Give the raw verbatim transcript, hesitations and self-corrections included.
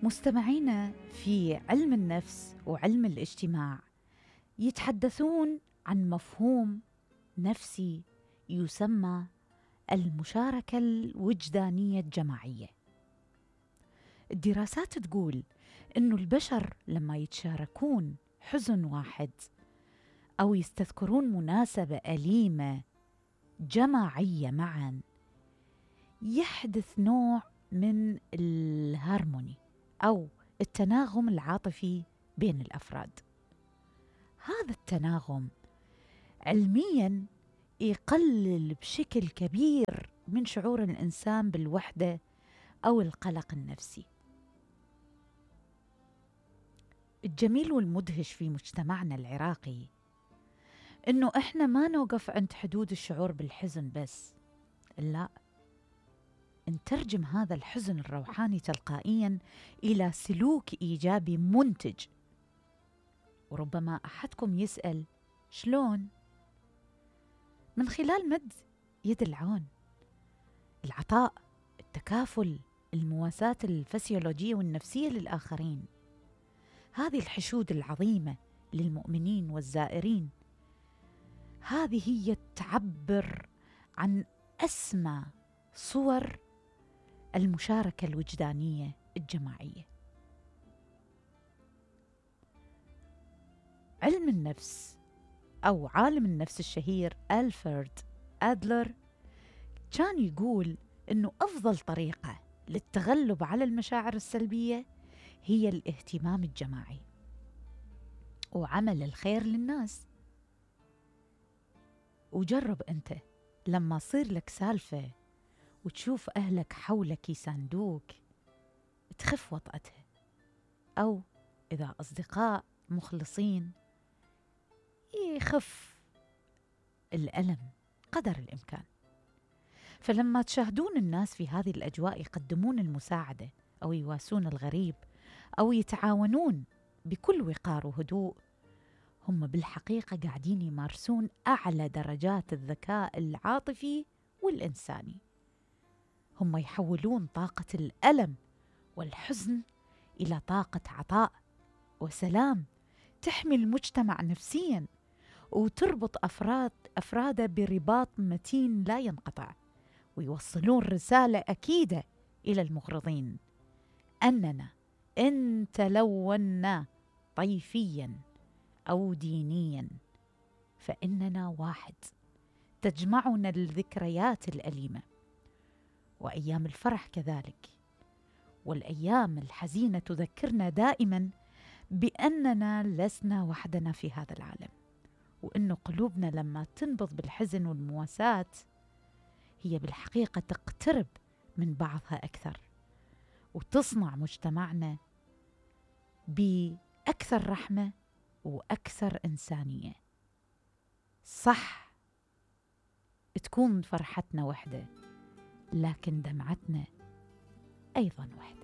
مستمعينا في علم النفس وعلم الاجتماع يتحدثون عن مفهوم نفسي يسمى المشاركة الوجدانية الجماعية. الدراسات تقول إنه البشر لما يتشاركون حزن واحد أو يستذكرون مناسبة أليمة جماعية معا يحدث نوع من الهارموني أو التناغم العاطفي بين الأفراد. هذا التناغم علمياً يقلل بشكل كبير من شعور الإنسان بالوحدة أو القلق النفسي. الجميل والمدهش في مجتمعنا العراقي إنه إحنا ما نوقف عند حدود الشعور بالحزن بس، لا، نترجم هذا الحزن الروحاني تلقائياً إلى سلوك إيجابي منتج. وربما أحدكم يسأل شلون؟ من خلال مد يد العون، العطاء، التكافل، المواساة الفسيولوجية والنفسية للآخرين. هذه الحشود العظيمة للمؤمنين والزائرين، هذه هي تعبر عن أسمى صور المشاركة الوجدانية الجماعية. علم النفس أو عالم النفس الشهير ألفرد أدلر كان يقول إنه أفضل طريقة للتغلب على المشاعر السلبية هي الاهتمام الجماعي وعمل الخير للناس. وجرب أنت لما صير لك سالفة وتشوف أهلك حولك يساندوك تخف وطأتها، أو إذا أصدقاء مخلصين يخف الألم قدر الإمكان. فلما تشاهدون الناس في هذه الأجواء يقدمون المساعدة أو يواسون الغريب أو يتعاونون بكل وقار وهدوء، هم بالحقيقة قاعدين يمارسون أعلى درجات الذكاء العاطفي والإنساني. هم يحولون طاقة الألم والحزن إلى طاقة عطاء وسلام تحمي المجتمع نفسياً وتربط أفراد أفراده برباط متين لا ينقطع، ويوصلون رسالة أكيدة إلى المغرضين أننا إن تلونا طيفياً أو دينياً فإننا واحد، تجمعنا الذكريات الأليمة وأيام الفرح كذلك، والأيام الحزينة تذكرنا دائماً بأننا لسنا وحدنا في هذا العالم، وأن قلوبنا لما تنبض بالحزن والمواساة هي بالحقيقة تقترب من بعضها أكثر وتصنع مجتمعنا بأكثر رحمة وأكثر إنسانية. صح تكون فرحتنا وحدة، لكن دمعتنا أيضا وحدة.